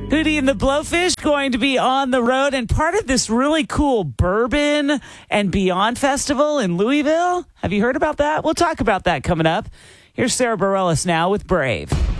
Hootie and the Blowfish going to be on the road and part of this really cool Bourbon and Beyond Festival in Louisville. Have you heard about that? We'll talk about that coming up. Here's Sarah Bareilles now with Brave.